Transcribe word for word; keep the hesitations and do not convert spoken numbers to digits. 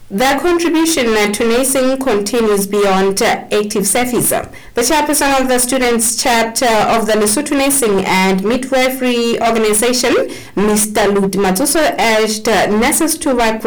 Their contribution to nursing continues beyond uh, active service. The chairperson of the students' chapter of the Lesotho Nursing and Midwifery Organization, Mister Lud Matsuso, urged uh, nurses to work